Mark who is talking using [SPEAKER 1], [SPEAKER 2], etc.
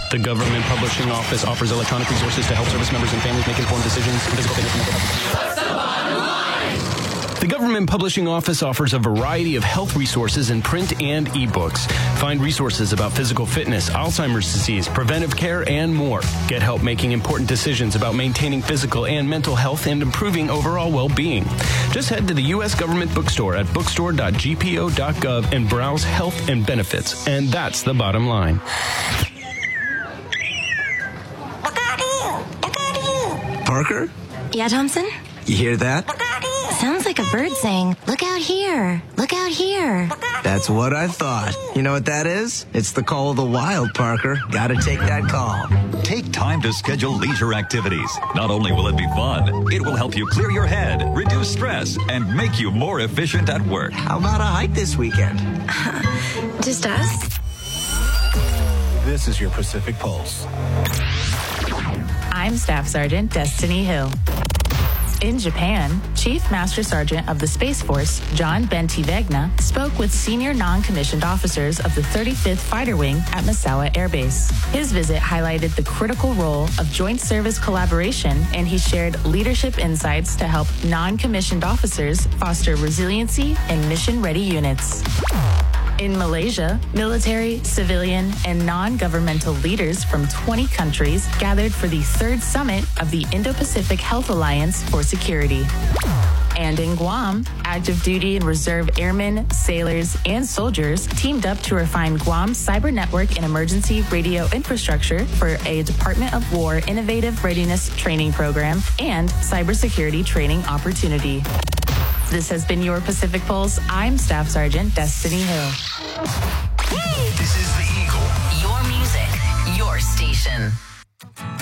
[SPEAKER 1] The Government Publishing Office offers electronic resources to help service members and families make informed decisions on physical fitness and mental health. What's the bottom line? The Government Publishing Office offers a variety of health resources in print and ebooks. Find resources about physical fitness, Alzheimer's disease, preventive care, and more. Get help making important decisions about maintaining physical and mental health and improving overall well-being. Just head to the U.S. Government Bookstore at bookstore.gpo.gov and browse health and benefits. And that's the bottom line.
[SPEAKER 2] Parker?
[SPEAKER 3] Yeah, Thompson?
[SPEAKER 2] You hear that?
[SPEAKER 3] Sounds like a bird saying, "Look out here, look out here."
[SPEAKER 2] That's what I thought. You know what that is? It's the call of the wild, Parker. Gotta take that call.
[SPEAKER 4] Take time to schedule leisure activities. Not only will it be fun, it will help you clear your head, reduce stress, and make you more efficient at work.
[SPEAKER 2] How about a hike this weekend?
[SPEAKER 3] Just us?
[SPEAKER 5] This is your Pacific Pulse.
[SPEAKER 6] I'm Staff Sergeant Destiny Hill. In Japan, Chief Master Sergeant of the Space Force, John Bentivegna, spoke with senior non-commissioned officers of the 35th Fighter Wing at Misawa Air Base. His visit highlighted the critical role of joint service collaboration, and he shared leadership insights to help non-commissioned officers foster resiliency in mission-ready units. In Malaysia, military, civilian, and non-governmental leaders from 20 countries gathered for the third summit of the Indo-Pacific Health Alliance for Security. And in Guam, active duty and reserve airmen, sailors, and soldiers teamed up to refine Guam's cyber network and emergency radio infrastructure for a Department of War Innovative Readiness Training Program and cybersecurity training opportunity. This has been your Pacific Pulse. I'm Staff Sergeant Destiny Hill.
[SPEAKER 7] This is the Eagle.
[SPEAKER 8] Your music, your station.